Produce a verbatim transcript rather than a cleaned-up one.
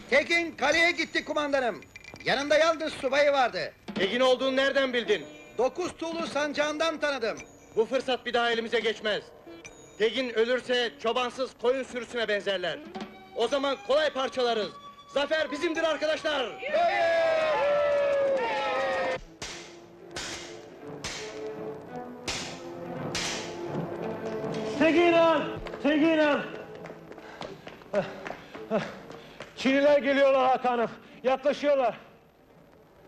Tekin kaleye gitti kumandanım. Yanında yalnız subayı vardı. Tekin olduğunu nereden bildin? Dokuz tuğlu sancağından tanıdım. Bu fırsat bir daha elimize geçmez. Tekin ölürse çobansız koyun sürüsüne benzerler. O zaman kolay parçalarız. Zafer bizimdir arkadaşlar! Tekin! Tekin! Çinliler geliyorlar Hakan'ım. Yaklaşıyorlar.